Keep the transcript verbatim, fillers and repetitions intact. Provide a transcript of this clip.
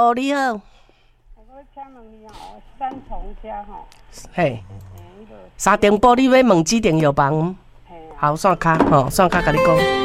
Hello， 你好。 我请问你哦，三重家吼。 嘿。三重埔你要问几间药房？好，线卡吼，线卡甲你讲。